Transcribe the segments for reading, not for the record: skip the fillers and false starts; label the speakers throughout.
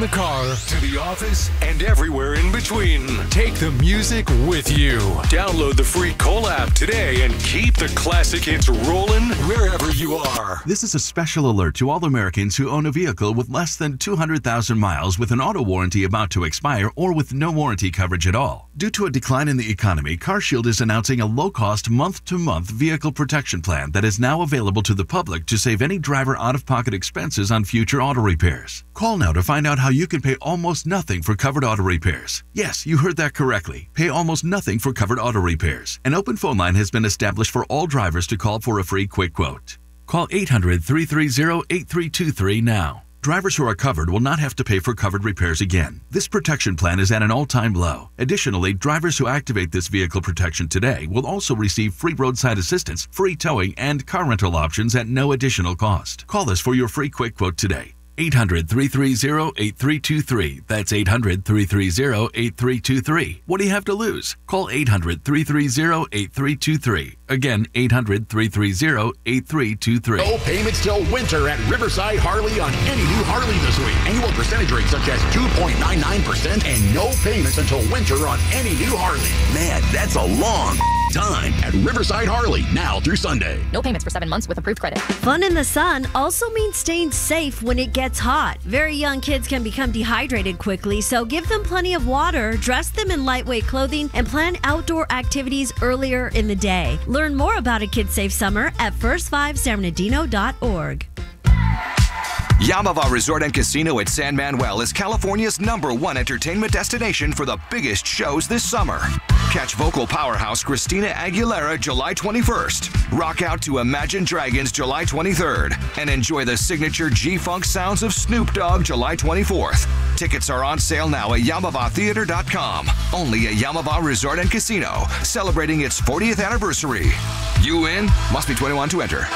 Speaker 1: the car, to the office, and everywhere in between. Take the music with you. Download the free Cole app today and keep the classic hits rolling wherever you are.
Speaker 2: This is a special alert to all Americans who own a vehicle with less than 200,000 miles with an auto warranty about to expire or with no warranty coverage at all. Due to a decline in the economy, CarShield is announcing a low-cost month-to-month vehicle protection plan that is now available to the public to save any driver out-of-pocket expenses on future auto repairs. Call now to find out how you can pay almost nothing for covered auto repairs. Yes, you heard that correctly. Pay almost nothing for covered auto repairs. An open phone line has been established for all drivers to call for a free quick quote. Call 800-330-8323 now. Drivers who are covered will not have to pay for covered repairs again. This protection plan is at an all-time low. Additionally, drivers who activate this vehicle protection today will also receive free roadside assistance, free towing, and car rental options at no additional cost. Call us for your free quick quote today. 800-330-8323. That's 800-330-8323. What do you have to lose? Call 800-330-8323. Again, 800-330-8323.
Speaker 3: No payments till winter at Riverside Harley on any new Harley this week. Annual percentage rates such as 2.99% and no payments until winter on any new Harley. Man, that's a long time at Riverside Harley, now through Sunday.
Speaker 4: No payments for 7 months with approved credit.
Speaker 5: Fun in the sun also means staying safe when it gets hot. Very young kids can become dehydrated quickly, so give them plenty of water, dress them in lightweight clothing, and plan outdoor activities earlier in the day. Learn more about a kid-safe summer at first5sanbernardino.org.
Speaker 6: Yamava Resort and Casino at San Manuel is California's #1 entertainment destination for the biggest shows this summer. Catch vocal powerhouse Christina Aguilera July 21st, rock out to Imagine Dragons July 23rd, and enjoy the signature G-Funk sounds of Snoop Dogg July 24th. Tickets are on sale now at YamavaTheater.com. Only at Yamava Resort and Casino, celebrating its 40th anniversary. You in? Must be 21 to enter.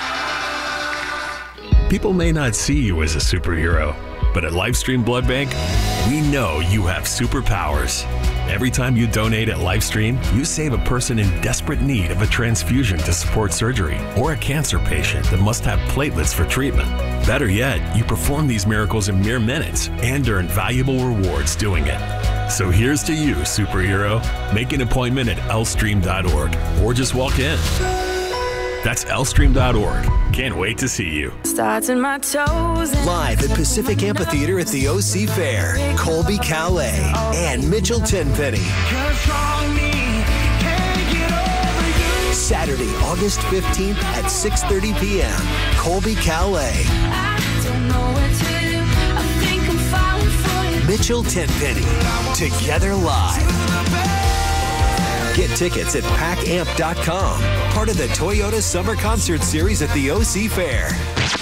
Speaker 7: People may not see you as a superhero, but at Lifestream Blood Bank, we know you have superpowers. Every time you donate at Lifestream, you save a person in desperate need of a transfusion to support surgery or a cancer patient that must have platelets for treatment. Better yet, you perform these miracles in mere minutes and earn valuable rewards doing it. So here's to you, superhero. Make an appointment at lstream.org or just walk in. That's lstream.org. Can't wait to see you.
Speaker 8: Starting my toes.
Speaker 9: Live at Pacific Amphitheater at the OC Fair, Colby Calais and Mitchell Tenpenny. Saturday, August 15th at 6:30 p.m. Colby Calais. Mitchell Tenpenny. Together live. Get tickets at packamp.com, part of the Toyota Summer Concert Series at the OC Fair.